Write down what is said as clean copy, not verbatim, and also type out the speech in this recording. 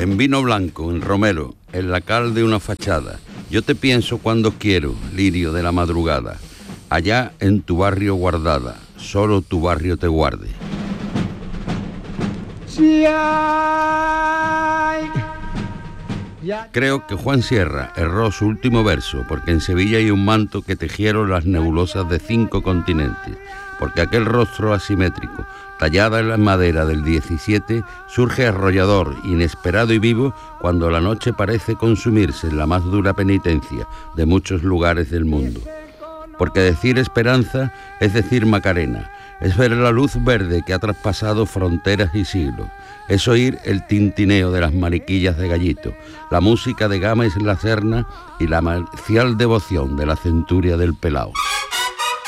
en vino blanco, en romero, en la cal de una fachada. Yo te pienso cuando quiero, lirio de la madrugada. Allá en tu barrio guardada, solo tu barrio te guarde. Creo que Juan Sierra erró su último verso, porque en Sevilla hay un manto que tejieron las nebulosas de 5 continentes, porque aquel rostro asimétrico, tallada en la madera del 17, surge arrollador, inesperado y vivo, cuando la noche parece consumirse en la más dura penitencia de muchos lugares del mundo. Porque decir esperanza es decir Macarena, es ver la luz verde que ha traspasado fronteras y siglos, es oír el tintineo de las mariquillas de Gallito, la música de Gámez la Serna y la marcial devoción de la centuria del Pelao.